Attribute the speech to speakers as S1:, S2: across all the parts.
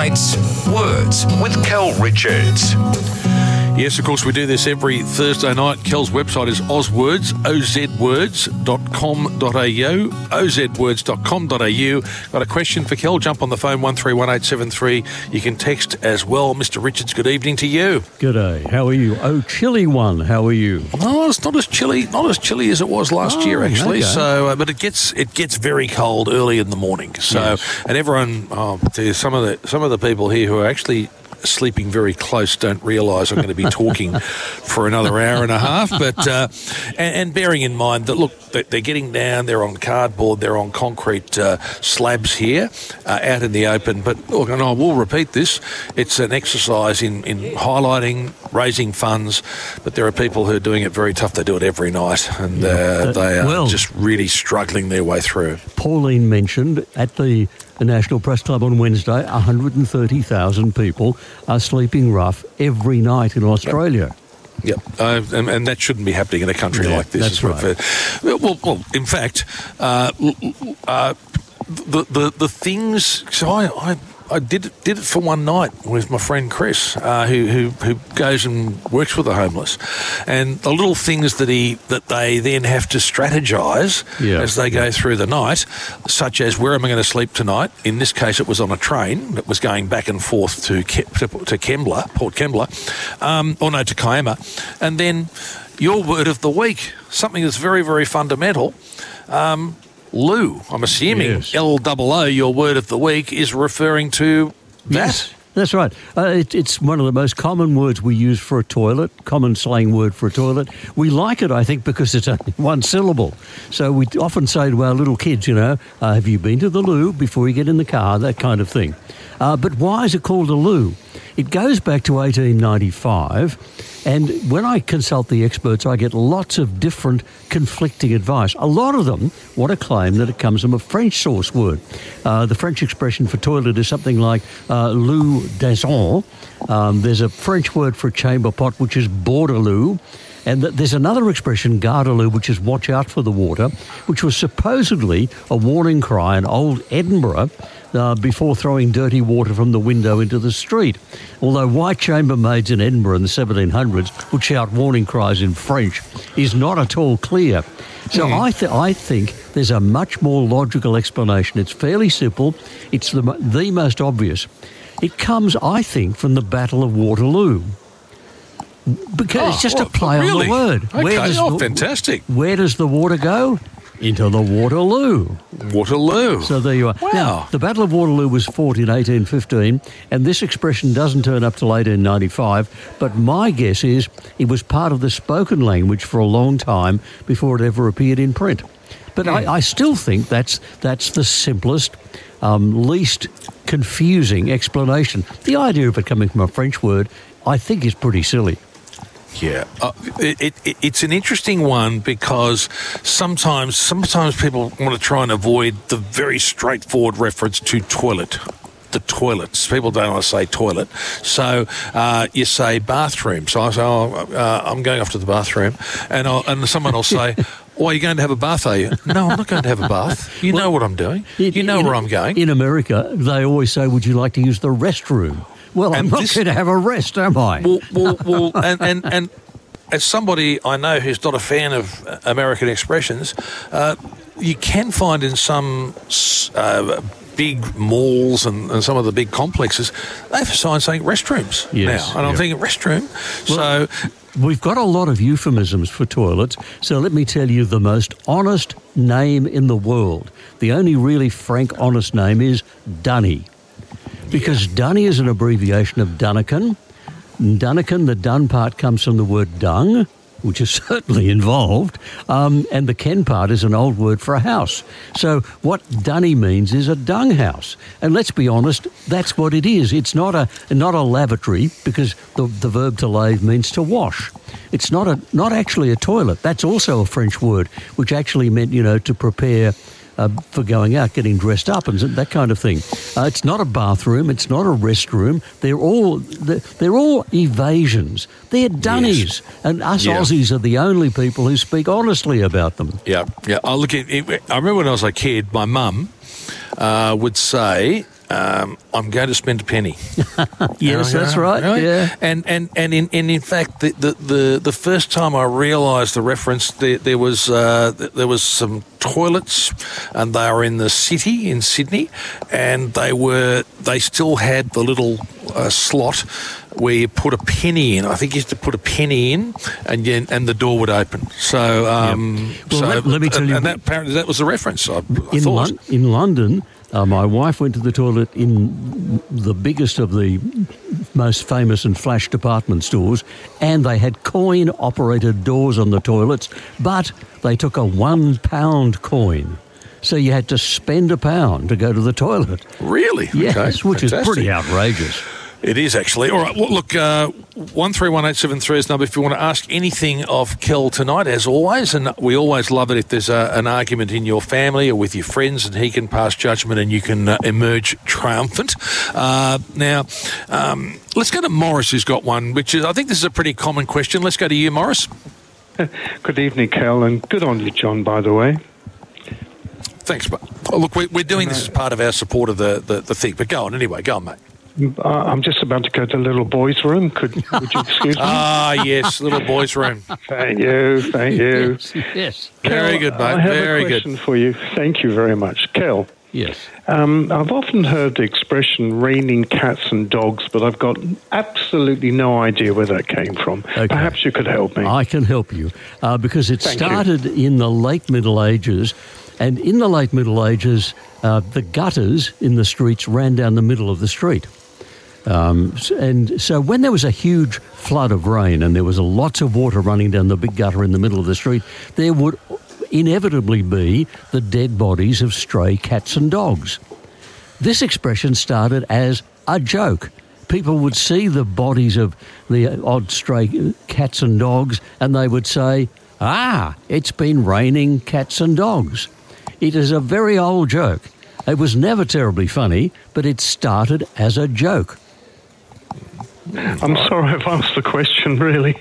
S1: Tonight's Words with Kel Richards.
S2: Yes, of course, we do this every Thursday night. Kel's website is ozwords, ozwords.com.au, ozwords.com.au. Got a question for Kel? Jump on the phone, 131873. You can text as well. Mr. Richards, good evening to you.
S3: G'day, how are you? Oh, chilly one, how are you?
S2: Oh, it's not as chilly as it was last year, actually.
S3: Okay.
S2: So, but it gets very cold early in the morning. So,
S3: Yes.
S2: and everyone, some of the people here who are actually sleeping very close don't realise I'm going to be talking for another hour and a half. But and bearing in mind that, look, they're getting down, they're on cardboard, they're on concrete slabs here out in the open. But look, and I will repeat this, it's an exercise in highlighting, raising funds, but there are people who are doing it very tough. They do it every night, and they are just really struggling their way through.
S3: Pauline mentioned at the National Press Club on Wednesday, 130,000 people are sleeping rough every night in Australia.
S2: Yep, and that shouldn't be happening in a country like this.
S3: That's right.
S2: Well, in fact, the things. So I did it for one night with my friend Chris, who goes and works with the homeless, and the little things that they then have to strategise as they go through the night, such as where am I going to sleep tonight? In this case, it was on a train that was going back and forth to Kembla, Port Kembla, to Kiama, and then your word of the week, something that's very, very fundamental. Loo, I'm assuming L-O-O, your word of the week, is referring to that.
S3: Yes, that's right. It's one of the most common words we use for a toilet, common slang word for a toilet. We like it, I think, because it's only one syllable. So we often say to our little kids, have you been to the loo before you get in the car, that kind of thing. But why is it called a loo? It goes back to 1895, and when I consult the experts, I get lots of different conflicting advice. A lot of them want to claim that it comes from a French source word. The French expression for toilet is something like loo d'azon. There's a French word for a chamber pot, which is bordeloo. And there's another expression, gardeloo, which is watch out for the water, which was supposedly a warning cry in old Edinburgh before throwing dirty water from the window into the street. Although white chambermaids in Edinburgh in the 1700s would shout warning cries in French, is not at all clear. So I think there's a much more logical explanation. It's fairly simple. It's the most obvious. It comes, I think, from the Battle of Waterloo. Because it's just a play on the word.
S2: Okay, fantastic.
S3: Where does the water go? Into the Waterloo.
S2: Waterloo.
S3: So there you are.
S2: Wow.
S3: Now, the Battle of Waterloo was fought in 1815, and this expression doesn't turn up till 1895, but my guess is it was part of the spoken language for a long time before it ever appeared in print. But I still think that's the simplest, least confusing explanation. The idea of it coming from a French word, I think, is pretty silly.
S2: Yeah, it's an interesting one because sometimes people want to try and avoid the very straightforward reference to toilet. The toilets. People don't want to say toilet. So you say bathroom. So I say, I'm going off to the bathroom. And someone will say, are you going to have a bath, are you? No, I'm not going to have a bath. You know what I'm doing. You know where I'm going.
S3: In America, they always say, would you like to use the restroom? Well, I'm not going to have a rest, am I?
S2: Well, and as somebody I know who's not a fan of American expressions, you can find in some big malls and some of the big complexes, they have a sign saying restrooms now. And I'm thinking, restroom?
S3: Well, we've got a lot of euphemisms for toilets, so let me tell you the most honest name in the world. The only really frank, honest name is Dunny. Because Dunny is an abbreviation of Dunnican. Dunnican, the dun part comes from the word dung, which is certainly involved, and the ken part is an old word for a house. So what dunny means is a dung house. And let's be honest, that's what it is. It's not a lavatory, because the verb to lave means to wash. It's not actually a toilet. That's also a French word, which actually meant, to prepare for going out, getting dressed up and that kind of thing. It's not a bathroom. It's not a restroom. They're all evasions. They're dunnies. Yes. And us Aussies are the only people who speak honestly about them.
S2: Yeah. I remember when I was a kid, my mum would say, I'm going to spend a penny.
S3: Yes, that's right.
S2: Really?
S3: Yeah.
S2: And in fact, the first time I realised the reference, there was some toilets, and they were in the city in Sydney, and they still had the little slot where you put a penny in. I think you used to put a penny in, and the door would open. So,
S3: let me tell you,
S2: and that apparently that was the reference. I thought
S3: in London. My wife went to the toilet in the biggest of the most famous and flash department stores, and they had coin-operated doors on the toilets, but they took a £1 coin. So you had to spend £1 to go to the toilet.
S2: Really?
S3: Yes,
S2: Okay.
S3: which
S2: Fantastic.
S3: is pretty outrageous.
S2: It is actually. All right, well, look, 131873 is the number if you want to ask anything of Kel tonight, as always, and we always love it if there's an argument in your family or with your friends and he can pass judgment and you can emerge triumphant. Now, let's go to Morris, who's got one, which is, I think this is a pretty common question. Let's go to you, Morris.
S4: Good evening, Kel, and good on you, John, by the way.
S2: Thanks, mate. Oh, look, we're doing this as part of our support of the thing, but go on anyway. Go on, mate.
S4: I'm just about to go to the little boy's room. Would you excuse me?
S2: Ah, yes, little boy's room.
S4: Thank you.
S3: Yes.
S2: Very good, mate.
S4: I have
S2: Very
S4: a
S2: good.
S4: question for you. Thank you very much. Kel,
S3: Yes.
S4: I've often heard the expression raining cats and dogs, but I've got absolutely no idea where that came from.
S3: Okay.
S4: Perhaps you could help me.
S3: I can help you because it
S4: Thank you.
S3: started in the late Middle Ages, and in the late Middle Ages, the gutters in the streets ran down the middle of the street. And so when there was a huge flood of rain and there was lots of water running down the big gutter in the middle of the street, there would inevitably be the dead bodies of stray cats and dogs. This expression started as a joke. People would see the bodies of the odd stray cats and dogs and they would say, it's been raining cats and dogs. It is a very old joke. It was never terribly funny, but it started as a joke.
S4: I'm sorry I've asked the question, really.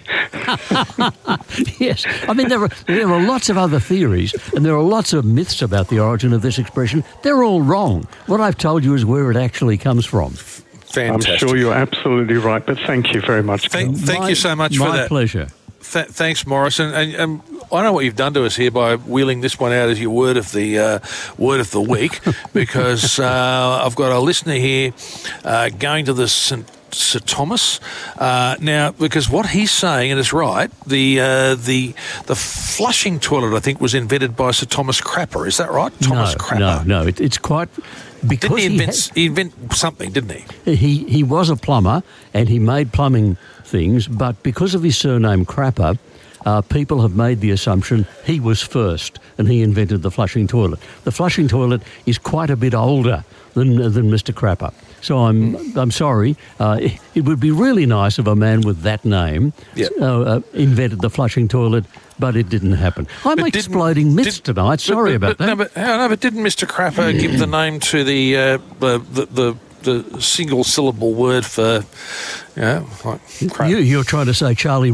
S3: Yes. I mean, there are lots of other theories and there are lots of myths about the origin of this expression. They're all wrong. What I've told you is where it actually comes from.
S2: Fantastic.
S4: I'm sure you're absolutely right, but thank you very much. Kel.
S2: Thank you so much for that.
S3: My pleasure.
S2: Thanks, Morris. And I know what you've done to us here by wheeling this one out as your word of the week, because I've got a listener here going to the Sir Thomas now, because what he's saying, and it's right, the flushing toilet I think was invented by Sir Thomas Crapper. Is that right? Thomas Crapper.
S3: No. It's quite because
S2: Didn't he invent something, didn't he?
S3: He was a plumber and he made plumbing things, but because of his surname Crapper, people have made the assumption he was first and he invented the flushing toilet. The flushing toilet is quite a bit older than Mr. Crapper. So I'm sorry. It would be really nice if a man with that name invented the flushing toilet, but it didn't happen. I'm exploding myths tonight. Sorry about that.
S2: But didn't Mr. Crapper give the name to the single syllable word for, like crap?
S3: You're trying to say Charlie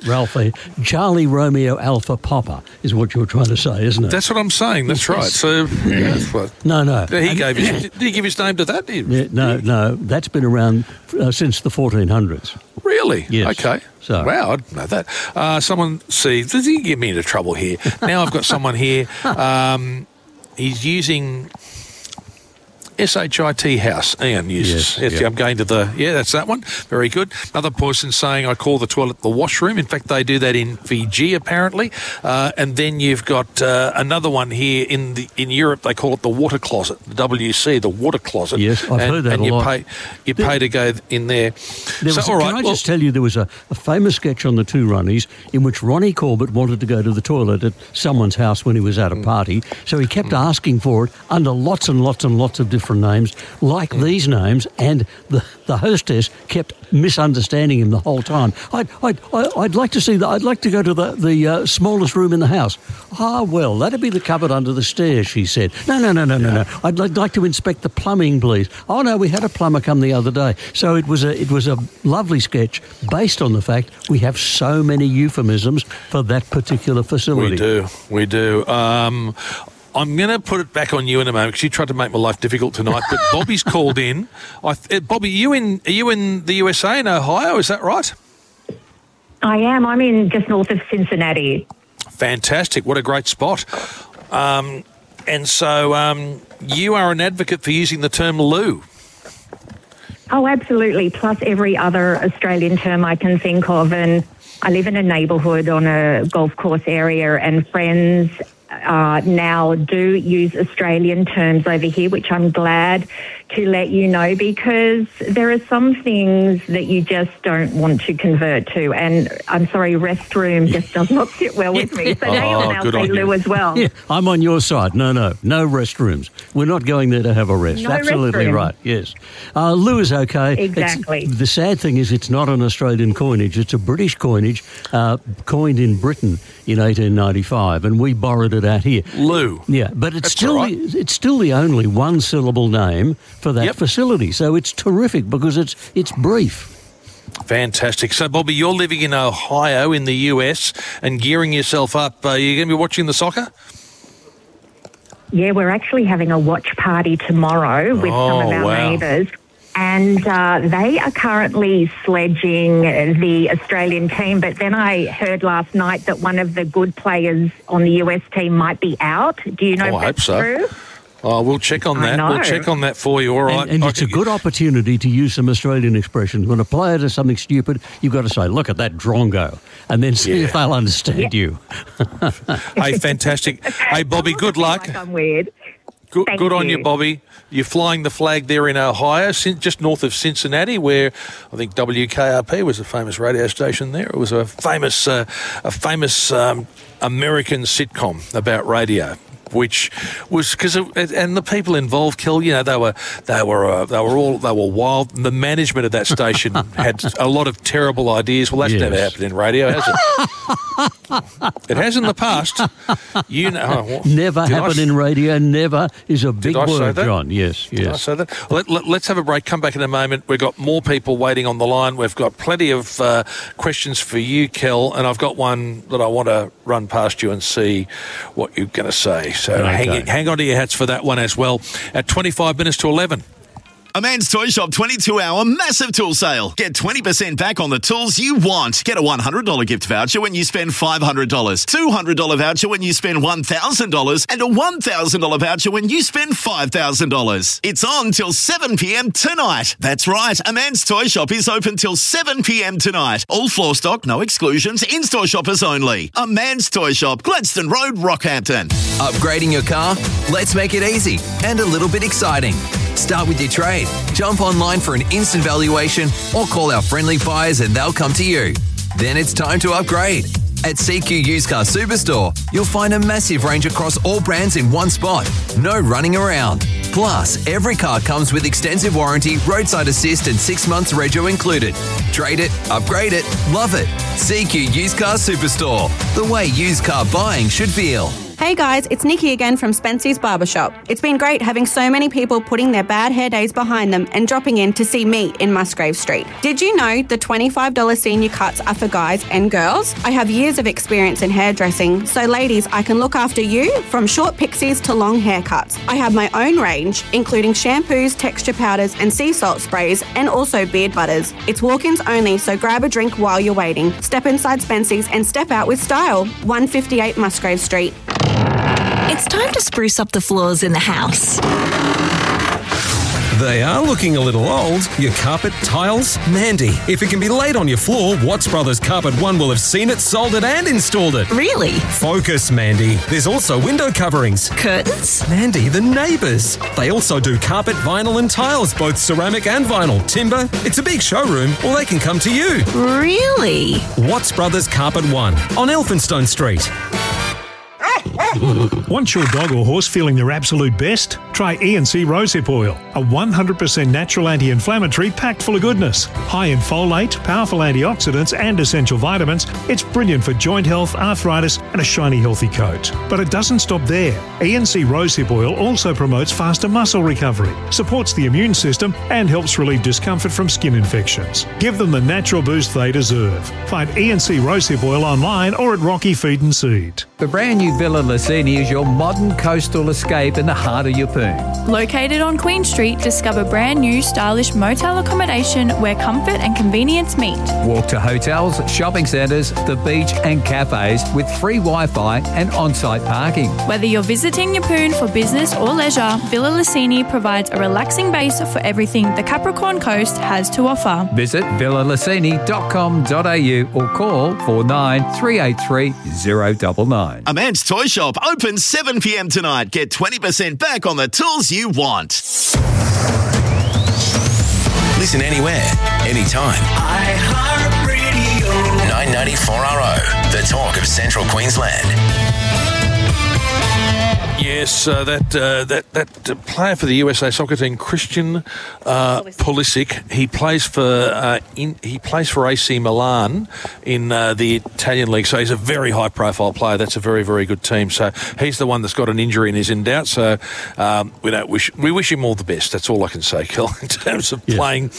S3: Romeo Alpha Papa is what you're trying to say, isn't it?
S2: That's what I'm saying. That's right. So that's what.
S3: No.
S2: Did he give his name to that?
S3: No. That's been around since the 1400s.
S2: Really?
S3: Yes.
S2: Okay.
S3: So.
S2: Wow, I didn't know that. Someone, does he get me into trouble here? Now I've got someone here. He's using SHIT house. Ian uses.
S3: Yes.
S2: I'm going to that's that one. Very good. Another person saying I call the toilet the washroom. In fact, they do that in Fiji apparently. And then you've got another one here in Europe. They call it the water closet. The WC, the water closet.
S3: Yes, I've heard that
S2: and
S3: a lot.
S2: You pay to go in there.
S3: Can I just tell you, there was a famous sketch on the Two Runnies in which Ronnie Corbett wanted to go to the toilet at someone's house when he was at a party, so he kept asking for it under lots and lots and lots of different names, like these names, and the hostess kept misunderstanding him the whole time. I'd like to see that. I'd like to go to the smallest room in the house. Well, that'd be the cupboard under the stairs, she said. No. I'd like to inspect the plumbing, please. Oh no, we had a plumber come the other day. So it was a lovely sketch based on the fact we have so many euphemisms for that particular facility.
S2: We do. I'm going to put it back on you in a moment because you tried to make my life difficult tonight. But Bobby's called in. Bobby, are you in the USA, in Ohio? Is that right?
S5: I am. I'm in just north of Cincinnati.
S2: Fantastic. What a great spot. And so you are an advocate for using the term loo.
S5: Oh, absolutely. Plus every other Australian term I can think of. And I live in a neighbourhood on a golf course area, and friends now do use Australian terms over here, which I'm glad to let you know, because there are some things that you just don't want to convert to. And I'm sorry, restroom just does not sit well with me. So now you'll now say loo as well.
S3: Yeah, I'm on your side. No restrooms. We're not going there to have a rest.
S5: No
S3: Absolutely
S5: restroom.
S3: Right, yes. Loo is okay.
S5: Exactly.
S3: The sad thing is it's not an Australian coinage. It's a British coinage coined in Britain in 1895, and we borrowed it out here.
S2: Loo.
S3: Yeah, but it's
S2: That's
S3: still the only one-syllable name for that facility. So it's terrific because it's brief.
S2: Fantastic. So, Bobby, you're living in Ohio in the US and gearing yourself up. Are you going to be watching the soccer?
S5: Yeah, we're actually having a watch party tomorrow with some of our neighbours. And they are currently sledging the Australian team. But then I heard last night that one of the good players on the US team might be out. Do you know if that's true?
S2: Oh, we'll check on that. We'll check on that for you. All right.
S3: And it's a good opportunity to use some Australian expressions. When a player does something stupid, you've got to say, look at that drongo, and then see if they'll understand you.
S2: Hey, fantastic. Hey, Bobby, good luck.
S5: Like I'm weird.
S2: Good on you, Bobby. You're flying the flag there in Ohio, just north of Cincinnati, where I think WKRP was a famous radio station there. It was a famous American sitcom about radio, which was and the people involved, Kel, you know, they were wild. The management of that station had a lot of terrible ideas. Well, that's never happened in radio, has it? It has in the past. You know,
S3: never happened in radio. Never is a big word, John. Yes.
S2: Did I say that? Let's have a break. Come back in a moment. We've got more people waiting on the line. We've got plenty of questions for you, Kel, and I've got one that I want to run past you and see what you're going to say. So hang on to your hats for that one as well. At 25 minutes to 11.
S6: A Man's Toy Shop 22-hour massive tool sale. Get 20% back on the tools you want. Get a $100 gift voucher when you spend $500, $200 voucher when you spend $1,000, and a $1,000 voucher when you spend $5,000. It's on till 7 p.m. tonight. That's right. A Man's Toy Shop is open till 7 p.m. tonight. All floor stock, no exclusions, in-store shoppers only. A Man's Toy Shop, Gladstone Road, Rockhampton.
S7: Upgrading your car? Let's make it easy and a little bit exciting. Start with your trade. Jump online for an instant valuation or call our friendly buyers and they'll come to you. Then it's time to upgrade. At CQ Used Car Superstore, you'll find a massive range across all brands in one spot. No running around. Plus, every car comes with extensive warranty, roadside assist and 6 months rego included. Trade it, upgrade it, love it. CQ Used Car Superstore. The way used car buying should feel.
S8: Hey guys, it's Nikki again from Spency's Barbershop. It's been great having so many people putting their bad hair days behind them and dropping in to see me in Musgrave Street. Did you know the $25 senior cuts are for guys and girls? I have years of experience in hairdressing, so ladies, I can look after you from short pixies to long haircuts. I have my own range, including shampoos, texture powders and sea salt sprays, and also beard butters. It's walk-ins only, so grab a drink while you're waiting. Step inside Spency's and step out with style. 158 Musgrave Street.
S9: It's time to spruce up the floors in the house.
S10: They are looking a little old. Your carpet, tiles? Mandy, if it can be laid on your floor, Watts Brothers Carpet One will have seen it, sold it and installed it.
S9: Really?
S10: Focus, Mandy. There's also window coverings.
S9: Curtains?
S10: Mandy, the neighbours. They also do carpet, vinyl and tiles, both ceramic and vinyl. Timber. It's a big showroom, or they can come to you.
S9: Really?
S10: Watts Brothers Carpet One on Elphinstone Street.
S11: Want your dog or horse feeling their absolute best? Try E&C Rosehip Oil, a 100% natural anti-inflammatory packed full of goodness. High in folate, powerful antioxidants and essential vitamins, it's brilliant for joint health, arthritis and a shiny healthy coat. But it doesn't stop there. E&C Rosehip Oil also promotes faster muscle recovery, supports the immune system and helps relieve discomfort from skin infections. Give them the natural boost they deserve. Find E&C Rosehip Oil online or at Rocky Feed and Seed.
S12: The brand new villaless Licini is your modern coastal escape in the heart of Yeppoon.
S13: Located on Queen Street, discover brand new stylish motel accommodation where comfort and convenience meet.
S12: Walk to hotels, shopping centres, the beach and cafes with free Wi-Fi and on-site parking.
S13: Whether you're visiting Yeppoon for business or leisure, Villa Licini provides a relaxing base for everything the Capricorn Coast has to offer.
S12: Visit villalicini.com.au or call 49 383 099.
S6: A Man's Toy Shop opens 7 p.m. tonight. Get 20% back on the tools you want.
S1: Listen anywhere, anytime. iHeartRadio. 994RO, the talk of Central Queensland.
S2: Yes, that player for the USA soccer team, Christian Pulisic, he plays for AC Milan in the Italian league. So he's a very high-profile player. That's a very, very good team. So he's the one that's got an injury and is in doubt. So we wish him all the best. That's all I can say, Kel, in terms of playing.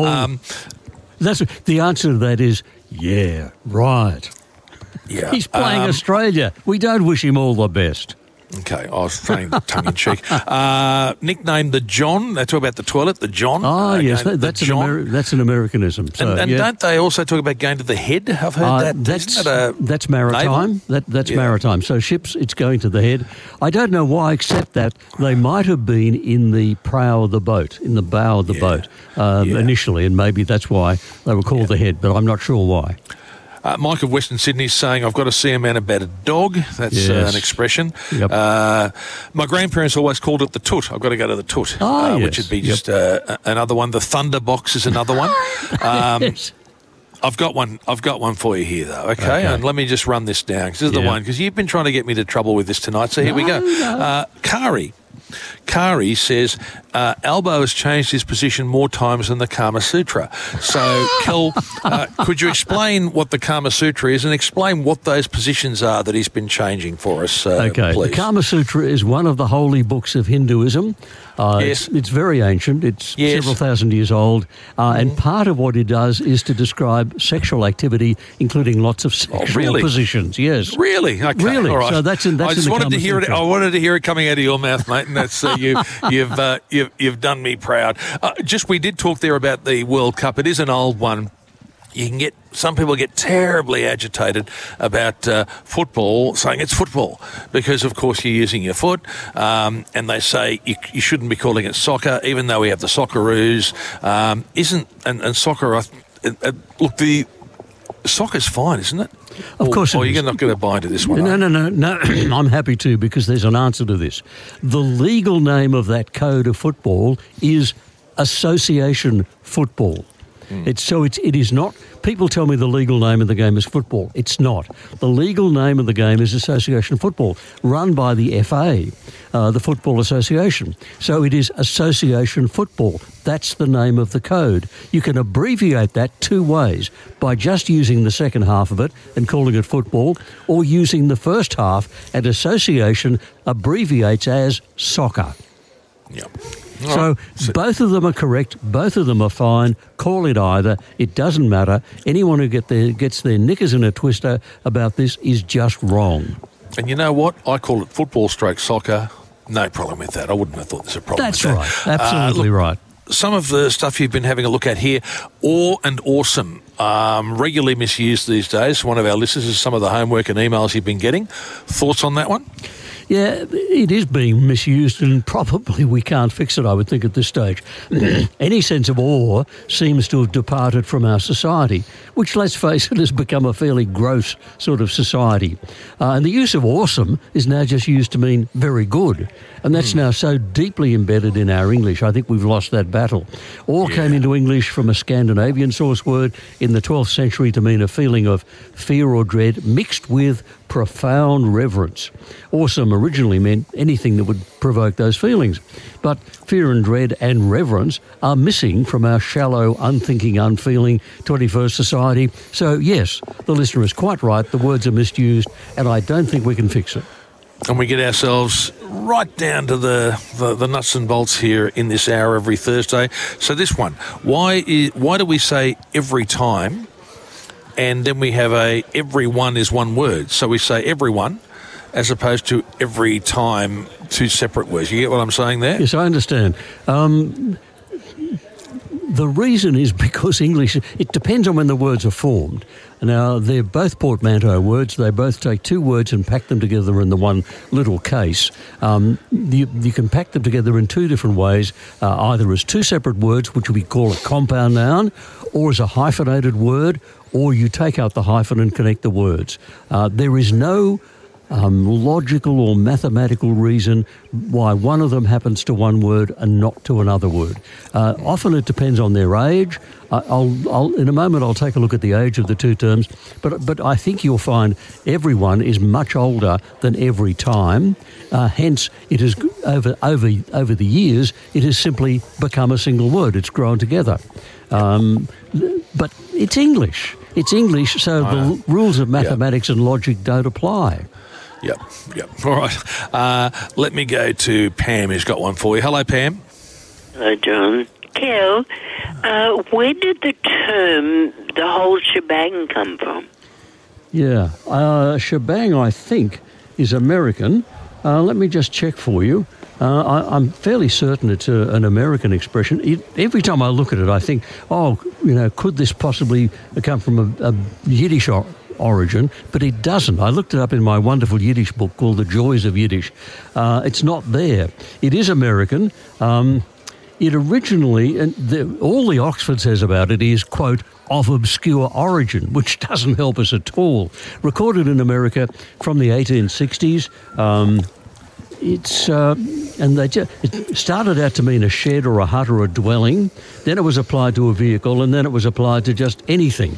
S3: That's the answer to that is right.
S2: Yeah,
S3: he's playing Australia. We don't wish him all the best.
S2: Okay, I was saying tongue-in-cheek. Nicknamed the John. They talk about the toilet, the John.
S3: Oh, yes, that's an Americanism. So,
S2: and don't they also talk about going to the head? I've heard that.
S3: That's maritime. That's maritime. So ships, it's going to the head. I don't know why, except that they might have been in the prow of the boat, in the bow of the boat initially, and maybe that's why they were called the head, but I'm not sure why.
S2: Mike of Western Sydney is saying, I've got to see a man about a dog. That's an expression.
S3: Yep.
S2: My grandparents always called it the toot. I've got to go to the toot, which would be just another one. The thunder box is another one.
S3: Yes.
S2: I've got one for you here, though, okay? And let me just run this down, because this is the one, because you've been trying to get me to trouble with this tonight, so here we go. Kari says, Albo has changed his position more times than the Kama Sutra. So, Kel, could you explain what the Kama Sutra is and explain what those positions are that he's been changing for us, please?
S3: The Kama Sutra is one of the holy books of Hinduism. It's very ancient. It's several thousand years old. And part of what it does is to describe sexual activity, incling lots of sexual positions. Yes.
S2: Really? Okay.
S3: Really.
S2: All right.
S3: So that's in
S2: I just
S3: the
S2: wanted
S3: Kama
S2: to hear
S3: Sutra.
S2: it. I wanted to hear it coming out of your mouth, mate, and that's you've done me proud. We did talk there about the World Cup. It is an old one. Some people get terribly agitated about football, saying it's football because, of course, you're using your foot, and they say you shouldn't be calling it soccer, even though we have the Socceroos. And soccer? Look, the soccer's fine, isn't it?
S3: Of course.
S2: Or you're not going to buy into this one?
S3: No. I'm happy to, because there's an answer to this. The legal name of that code of football is association football. It is not. People tell me the legal name of the game is football. It's not. The legal name of the game is association football, run by the FA, the Football Association. So it is association football. That's the name of the code. You can abbreviate that two ways, by just using the second half of it and calling it football, or using the first half, and association abbreviates as soccer.
S2: Yep.
S3: So both of them are correct. Both of them are fine. Call it either. It doesn't matter. Anyone who gets their knickers in a twister about this is just wrong.
S2: And you know what? I call it football/soccer. No problem with that. I wouldn't have thought there's a problem with that.
S3: That's right. Absolutely right.
S2: Some of the stuff you've been having a look at here, awe and awesome, regularly misused these days. One of our listeners is some of the homework and emails you've been getting. Thoughts on that one?
S3: Yeah, it is being misused, and probably we can't fix it, I would think, at this stage. Any sense of awe seems to have departed from our society, which, let's face it, has become a fairly gross sort of society. And the use of awesome is now just used to mean very good. And that's now so deeply embedded in our English. I think we've lost that battle. Awe came into English from a Scandinavian source word in the 12th century to mean a feeling of fear or dread mixed with profound reverence. Awesome originally meant anything that would provoke those feelings. But fear and dread and reverence are missing from our shallow, unthinking, unfeeling 21st society. So, yes, the listener is quite right. The words are misused, and I don't think we can fix it.
S2: And we get ourselves right down to the nuts and bolts here in this hour every Thursday. So this one, why do we say every time, and then we have everyone is one word? So we say everyone, as opposed to every time two separate words. You get what I'm saying there?
S3: Yes, I understand. The reason is because English, it depends on when the words are formed. Now, they're both portmanteau words. They both take two words and pack them together in the one little case. You can pack them together in two different ways, either as two separate words, which we call a compound noun, or as a hyphenated word, or you take out the hyphen and connect the words. There is no logical or mathematical reason why one of them happens to one word and not to another word. Often it depends on their age. I'll in a moment I'll take a look at the age of the two terms, but I think you'll find everyone is much older than every time. Hence, it is over the years it has simply become a single word. It's grown together, but it's English. It's English, so the rules of mathematics and logic don't apply.
S2: Yep. All right. Let me go to Pam, who's got one for you. Hello, Pam.
S14: Hello, John. Kel, where did the term the whole shebang come from?
S3: Yeah. Shebang, I think, is American. Let me just check for you. I'm fairly certain it's an American expression. Every time I look at it, I think, could this possibly come from a Yiddish origin? But it doesn't. I looked it up in my wonderful Yiddish book called The Joys of Yiddish. It's not there. It is American. It originally, all the Oxford says about it is, quote, of obscure origin, which doesn't help us at all. Recorded in America from the 1860s. It started out to mean a shed or a hut or a dwelling. Then it was applied to a vehicle, and then it was applied to just anything.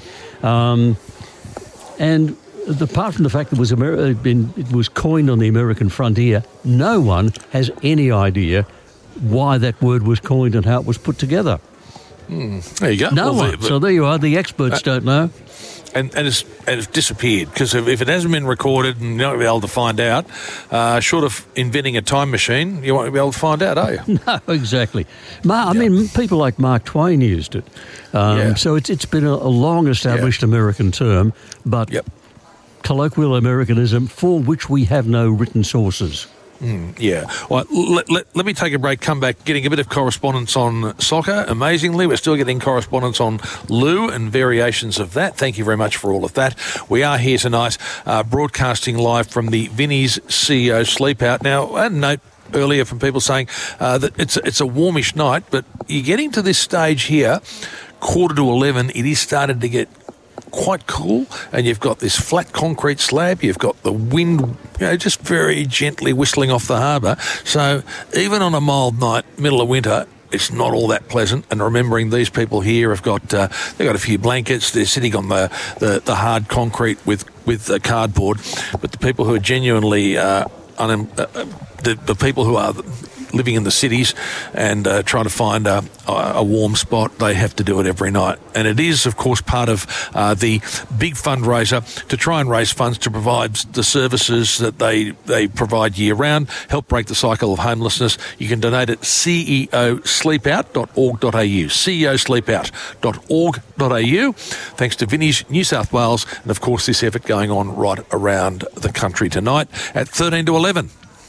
S3: And apart from the fact that it was coined on the American frontier, no one has any idea why that word was coined and how it was put together.
S2: There you go.
S3: No one. So there you are. The experts don't know.
S2: And it's disappeared, because if it hasn't been recorded and you're not be able to find out, short of inventing a time machine, you won't be able to find out, are you?
S3: No, exactly. I mean, people like Mark Twain used it. So it's been a long-established American term, but colloquial Americanism for which we have no written sources.
S2: Well, let me take a break, come back, getting a bit of correspondence on soccer. Amazingly, we're still getting correspondence on loo and variations of that. Thank you very much for all of that. We are here tonight, broadcasting live from the Vinnie's CEO Sleep Out. Now, I had a note earlier from people saying that it's a warmish night, but you're getting to this stage here, 11:15, it is started to get quite cool, and you've got this flat concrete slab, you've got the wind, just very gently whistling off the harbour. So even on a mild night, middle of winter, it's not all that pleasant. And remembering these people here have got they've got a few blankets, they're sitting on the hard concrete with cardboard, but the people who are genuinely the people who are living in the cities and trying to find a warm spot, they have to do it every night. And it is, of course, part of the big fundraiser to try and raise funds to provide the services that they provide year-round, help break the cycle of homelessness. You can donate at ceosleepout.org.au, ceosleepout.org.au. Thanks to Vinnie's, New South Wales, and, of course, this effort going on right around the country tonight at 13 to 11.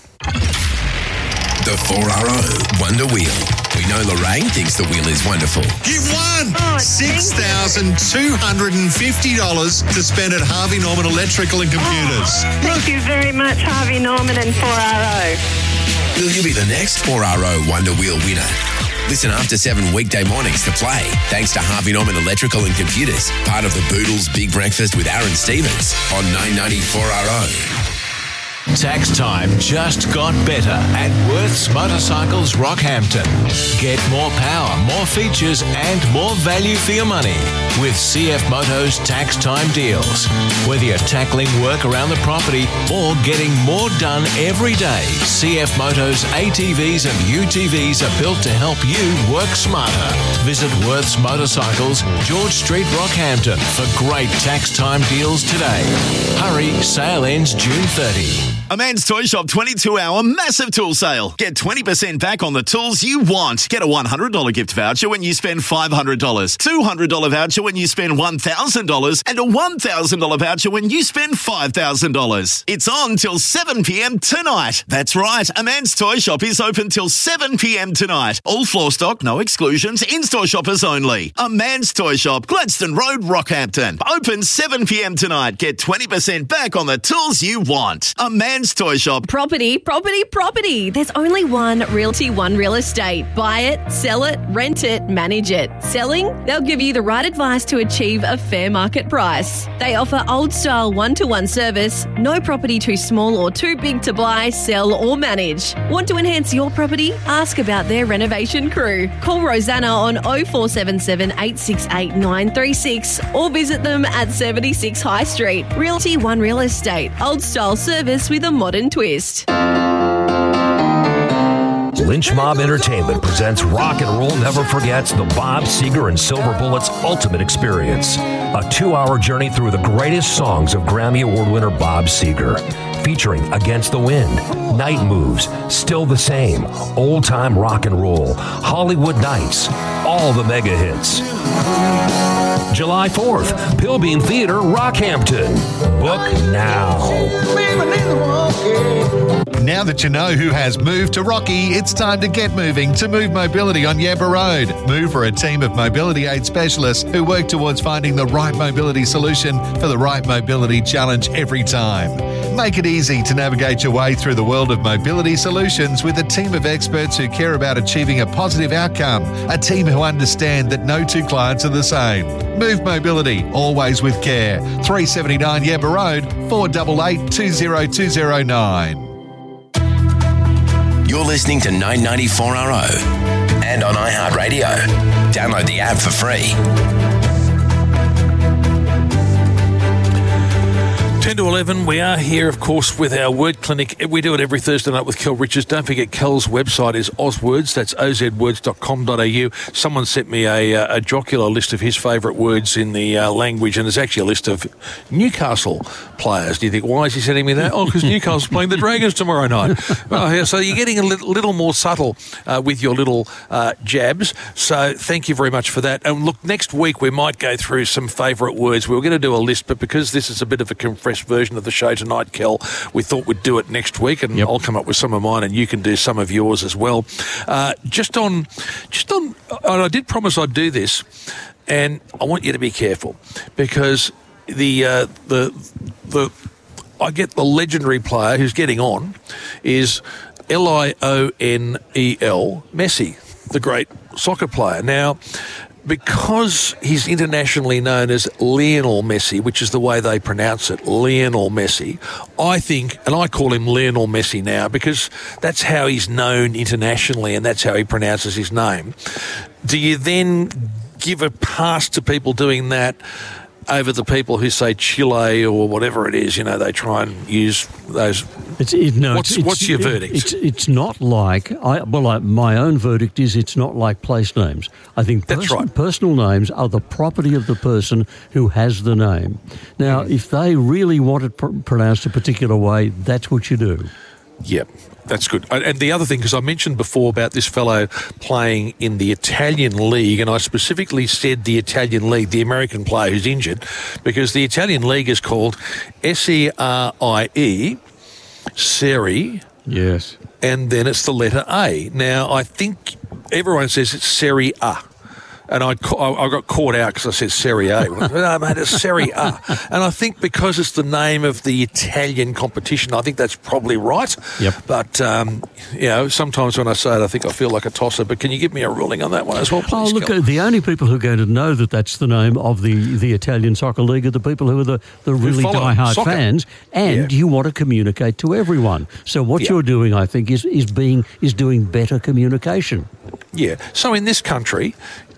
S1: The 4RO Wonder Wheel. We know Lorraine thinks the wheel is wonderful.
S15: You've won $6,250 to spend at Harvey Norman Electrical and Computers.
S16: Thank you very much, Harvey Norman and 4RO.
S1: Will you be the next 4RO Wonder Wheel winner? Listen after 7 weekday mornings to play, thanks to Harvey Norman Electrical and Computers, part of the Boodles Big Breakfast with Aaron Stevens on 990 4RO.
S17: Tax time just got better at Worth's Motorcycles Rockhampton. Get more power, more features and more value for your money with CF Motos tax time deals. Whether you're tackling work around the property or getting more done every day, CF Motos ATVs and UTVs are built to help you work smarter. Visit Worth's Motorcycles, George Street, Rockhampton for great tax time deals today. Hurry, sale ends June 30.
S6: A Man's Toy Shop 22-hour massive tool sale. Get 20% back on the tools you want. Get a $100 gift voucher when you spend $500, $200 voucher when you spend $1,000, and a $1,000 voucher when you spend $5,000. It's on till 7 p.m. tonight. That's right, A Man's Toy Shop is open till 7 p.m. tonight. All floor stock, no exclusions, in-store shoppers only. A Man's Toy Shop, Gladstone Road, Rockhampton. Open 7 p.m. tonight. Get 20% back on the tools you want. A Man's Toy Shop.
S18: Property. There's only one Realty One Real Estate. Buy it, sell it, rent it, manage it. Selling? They'll give you the right advice to achieve a fair market price. They offer old-style one-to-one service. No property too small or too big to buy, sell or manage. Want to enhance your property? Ask about their renovation crew. Call Rosanna on 0477 868 936 or visit them at 76 High Street. Realty One Real Estate. Old-style service with a modern twist.
S19: Lynch Mob Entertainment presents Rock and Roll Never Forgets the Bob Seger and Silver Bullets Ultimate Experience. A 2-hour journey through the greatest songs of Grammy Award winner Bob Seger. Featuring Against the Wind, Night Moves, Still the Same, Old Time Rock and Roll, Hollywood Nights, all the mega hits. July 4th, Pilbeam Theater, Rockhampton. Book now.
S15: Now that you know who has moved to Rocky, it's time to get moving to Move Mobility on Yamba Road. Move are a team of mobility aid specialists who work towards finding the right mobility solution for the right mobility challenge every time. Make it easy to navigate your way through the world of mobility solutions with a team of experts who care about achieving a positive outcome, a team who understand that no two clients are the same. Move Mobility, always with care. 379 Yamba Road, 488 20209.
S1: You're listening to 994RO and on iHeartRadio. Download the app for free.
S2: 10 to 11, we are here, of course, with our word clinic. We do it every Thursday night with Kel Richards. Don't forget, Kel's website is ozwords. That's ozwords.com.au. Someone sent me a jocular list of his favourite words in the language, and there's actually a list of Newcastle players. Do you think, why is he sending me that? Oh, because Newcastle's playing the Dragons tomorrow night. Oh, yeah, so you're getting a little more subtle with your little jabs. So thank you very much for that. And look, next week we might go through some favourite words. We were going to do a list, but because this is a bit of a compressed version of the show tonight, Kel, we thought we'd do it next week, and I'll come up with some of mine, and you can do some of yours as well. Just on, and I did promise I'd do this, and I want you to be careful because I get the legendary player who's getting on is Lionel Messi, the great soccer player. Now, because he's internationally known as Lionel Messi, which is the way they pronounce it, Lionel Messi, I think, and I call him Lionel Messi now because that's how he's known internationally and that's how he pronounces his name. Do you then give a pass to people doing that over the people who say Chile or whatever it is? You know, they try and use those. What's your verdict?
S3: It's not like my own verdict is it's not like place names. I think
S2: that's right.
S3: Personal names are the property of the person who has the name. Now, if they really want it pronounced a particular way, that's what you do.
S2: Yep. That's good. And the other thing, because I mentioned before about this fellow playing in the Italian League, and I specifically said the Italian League, the American player who's injured, because the Italian League is called Serie, Serie.
S3: Yes.
S2: And then it's the letter A. Now, I think everyone says it's Serie A. And I got caught out because I said Serie A. No, mate, it's Serie A. And I think because it's the name of the Italian competition, I think that's probably right.
S3: Yep.
S2: But, sometimes when I say it, I think I feel like a tosser. But can you give me a ruling on that one as well, please?
S3: Oh, look, the only people who are going to know that that's the name of the Italian Soccer League are the people who are the really diehard fans. And you want to communicate to everyone. So what you're doing, I think, is doing better communication.
S2: Yeah. So in this country,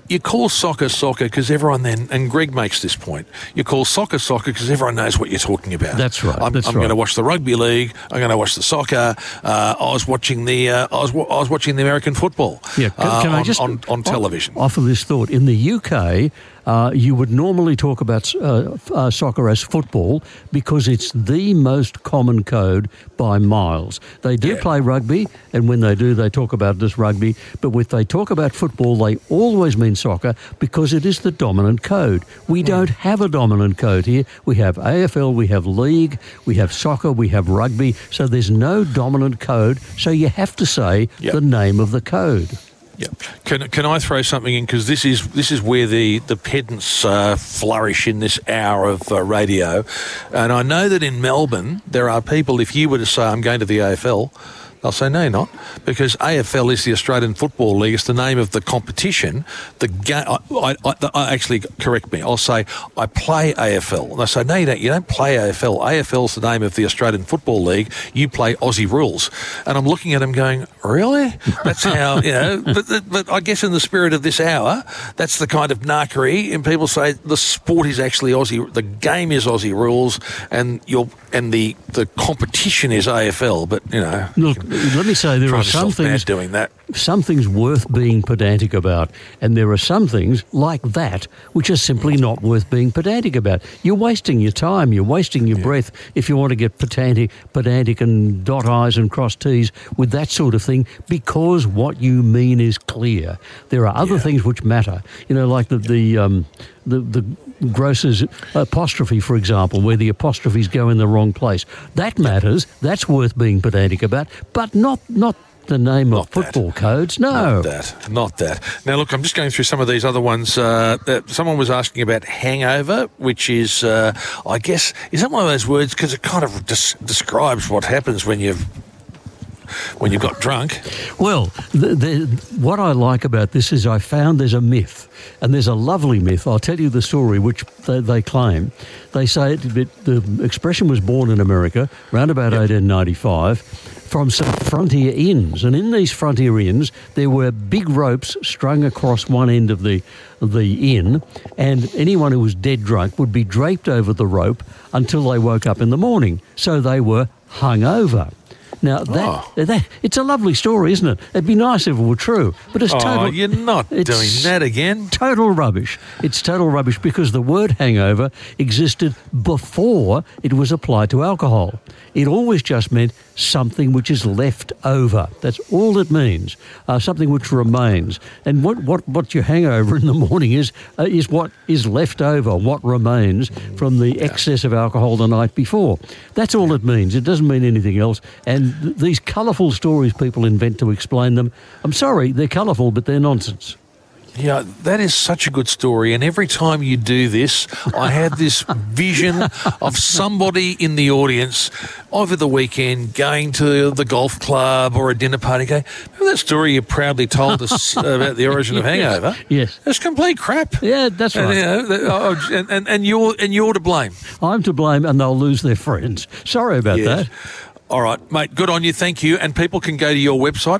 S2: you call soccer because everyone then, and Greg makes this point, you call soccer because everyone knows what you're talking about.
S3: That's right.
S2: I'm going to watch the rugby league. I'm going to watch the soccer. I was watching the American football.
S3: Yeah, can I just
S2: on television?
S3: Offer this thought. In the UK, you would normally talk about soccer as football because it's the most common code by miles. They do play rugby, and when they do, they talk about it as rugby. But if they talk about football, they always mean soccer because it is the dominant code. We don't have a dominant code here. We have AFL, we have league, we have soccer, we have rugby. So there's no dominant code. So you have to say the name of the code.
S2: Yeah. Can I throw something in, because this is where the pedants flourish in this hour of radio, and I know that in Melbourne there are people. If you were to say I'm going to the AFL, they'll say no, you're not, because AFL is the Australian Football League. It's the name of the competition. I actually, correct me. I'll say I play AFL, and they say no, you don't. You don't play AFL. AFL's the name of the Australian Football League. You play Aussie rules, and I'm looking at them going, really? That's how But I guess in the spirit of this hour, that's the kind of narkery. And people say the sport is actually Aussie. The game is Aussie rules, and the competition is AFL. But
S3: look. Let me say there are some things
S2: doing that.
S3: Some things worth being pedantic about, and there are some things like that which are simply not worth being pedantic about. You're wasting your time. You're wasting your breath if you want to get pedantic and dot I's and cross T's with that sort of thing, because what you mean is clear. There are other things which matter. Like the Grocer's apostrophe, for example, where the apostrophes go in the wrong place. That matters. That's worth being pedantic about, but not the name of football codes. No.
S2: Not that. Now, look, I'm just going through some of these other ones. Someone was asking about hangover, which is, I guess, is that one of those words? Because it kind of describes what happens when you've got drunk.
S3: Well, what I like about this is I found there's a myth, and there's a lovely myth. I'll tell you the story, which they claim. They say the expression was born in America around about 1895 from some frontier inns, and in these frontier inns there were big ropes strung across one end of the inn, and anyone who was dead drunk would be draped over the rope until they woke up in the morning. So they were hung over. Now, that it's a lovely story, isn't it? It'd be nice if it were true, but it's total...
S2: you're not doing that again.
S3: Total rubbish. It's total rubbish because the word hangover existed before it was applied to alcohol. It always just meant something which is left over. That's all it means, something which remains. And what your hangover in the morning is what is left over, what remains from the excess of alcohol the night before. That's all it means. It doesn't mean anything else. And these colourful stories people invent to explain them, I'm sorry, they're colourful, but they're nonsense.
S2: Yeah, that is such a good story. And every time you do this, I had this vision of somebody in the audience over the weekend going to the golf club or a dinner party going, remember that story you proudly told us about the origin of hangover?
S3: Yes.
S2: It's complete crap.
S3: Yeah, that's right.
S2: And you're to blame.
S3: I'm to blame, and they'll lose their friends. Sorry about that.
S2: All right, mate, good on you, thank you. And people can go to your website,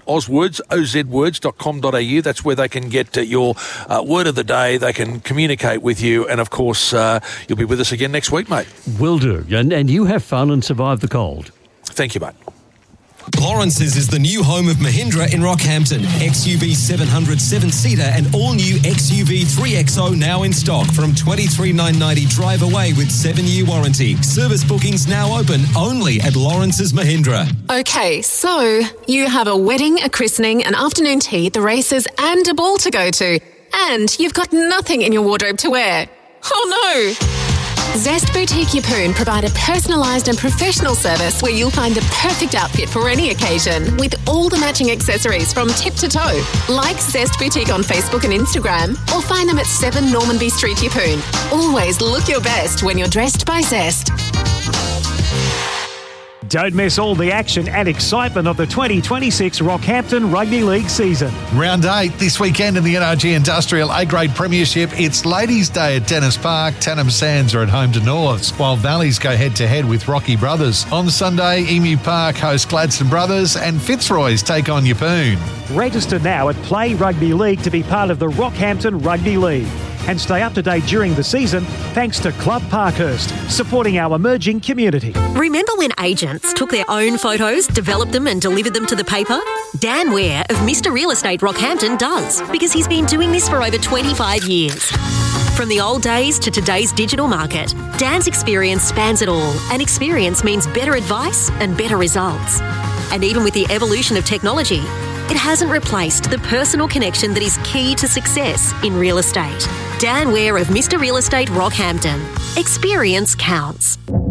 S2: ozwords.com.au. That's where they can get your word of the day. They can communicate with you. And, of course, you'll be with us again next week, mate.
S3: Will do. And you have fun and survive the cold.
S2: Thank you, mate.
S10: Lawrence's is the new home of Mahindra in Rockhampton. XUV 700 7-seater and all-new XUV 3XO now in stock from $23,990 drive away with 7-year warranty. Service bookings now open only at Lawrence's Mahindra.
S20: Okay, so you have a wedding, a christening, an afternoon tea, the races and a ball to go to. And you've got nothing in your wardrobe to wear. Oh no! Zest Boutique Yeppoon provide a personalised and professional service where you'll find the perfect outfit for any occasion with all the matching accessories from tip to toe. Like Zest Boutique on Facebook and Instagram or find them at 7 Normanby Street, Yeppoon. Always look your best when you're dressed by Zest.
S21: Don't miss all the action and excitement of the 2026 Rockhampton Rugby League season.
S15: Round 8 this weekend in the NRG Industrial A-Grade Premiership. It's Ladies' Day at Dennis Park. Tannum Sands are at home to Norths, while Valleys go head-to-head with Rocky Brothers. On Sunday, Emu Park host Gladstone Brothers and Fitzroy's take on Yeppoon.
S21: Register now at Play Rugby League to be part of the Rockhampton Rugby League. And stay up to date during the season thanks to Club Parkhurst, supporting our emerging community.
S22: Remember when agents took their own photos, developed them and delivered them to the paper? Dan Ware of Mr. Real Estate Rockhampton does, because he's been doing this for over 25 years. From the old days to today's digital market, Dan's experience spans it all, and experience means better advice and better results. And even with the evolution of technology, it hasn't replaced the personal connection that is key to success in real estate. Dan Ware of Mr. Real Estate Rockhampton. Experience counts.